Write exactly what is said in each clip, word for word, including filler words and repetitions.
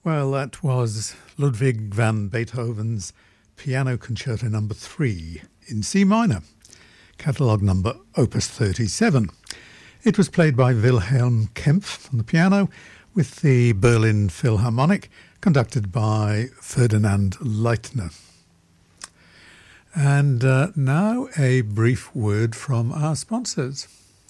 Well, that was Ludwig van Beethoven's Piano Concerto Number three in C minor, catalogue number Opus thirty-seven. It was played by Wilhelm Kempff on the piano with the Berlin Philharmonic, conducted by Ferdinand Leitner. And uh, now a brief word from our sponsors.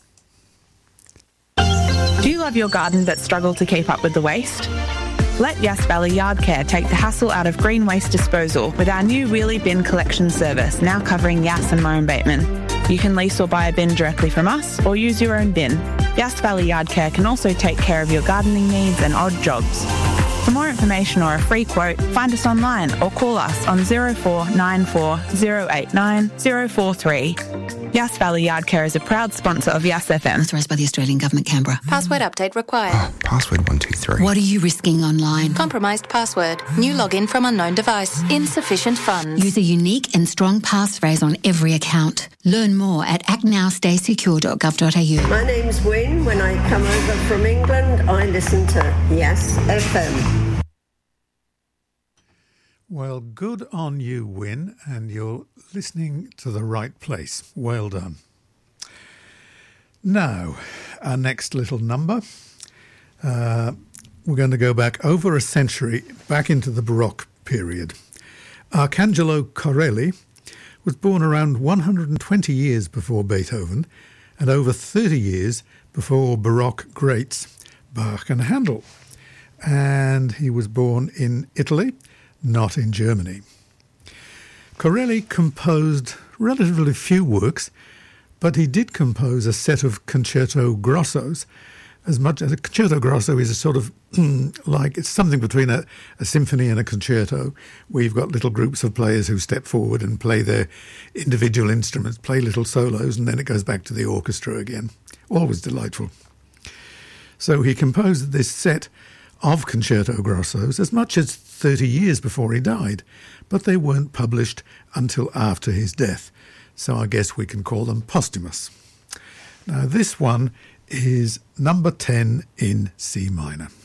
Do you love your garden but struggle to keep up with the waste? Let Yass Valley Yard Care take the hassle out of green waste disposal with our new wheelie bin collection service, now covering Yass and Murrum Bateman. You can lease or buy a bin directly from us or use your own bin. Yass Valley Yard Care can also take care of your gardening needs and odd jobs. For more information or a free quote, find us online or call us on zero four nine four zero eight nine zero four three. Yass Valley Yard Care is a proud sponsor of Yass F M. Authorised by the Australian Government, Canberra. Password update required. Oh, password one two three. What are you risking online? Compromised password. New login from unknown device. Insufficient funds. Use a unique and strong passphrase on every account. Learn more at act now stay secure dot gov dot a u. My name's Wynne. When I come over from England, I listen to Yass F M. Well, good on you, Wynne, and you're listening to the right place. Well done. Now, our next little number. Uh, we're going to go back over a century, back into the Baroque period. Arcangelo Corelli was born around one hundred twenty years before Beethoven and over thirty years before Baroque greats Bach and Handel. And he was born in Italy, not in Germany. Corelli composed relatively few works, but he did compose a set of concerto grossos. As much as a concerto grosso is a sort of like, it's something between a, a symphony and a concerto, where you've got little groups of players who step forward and play their individual instruments, play little solos, and then it goes back to the orchestra again. Always delightful. So he composed this set of concerto grossos as much as thirty years before he died, but they weren't published until after his death. So I guess we can call them posthumous. Now this one is number ten in C minor.